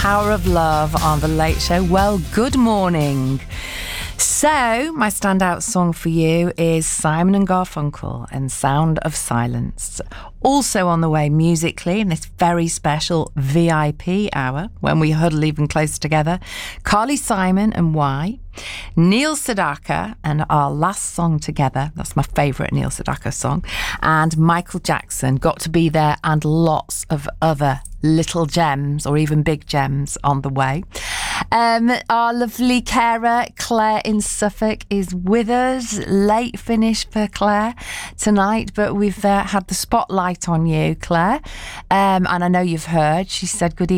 Power of Love on The Late Show. Well, good morning. So, my standout song for you is Simon and Garfunkel and Sound of Silence. Also on the way musically in this very special VIP hour when we huddle even closer together, Carly Simon and Why, Neil Sedaka and Our Last Song Together, that's my favourite Neil Sedaka song, and Michael Jackson, Got to Be There, and lots of other little gems or even big gems on the way. Our lovely carer Claire in Suffolk is with us. Late finish for Claire tonight, but we've had the spotlight on you, Claire, and I know you've heard. She said good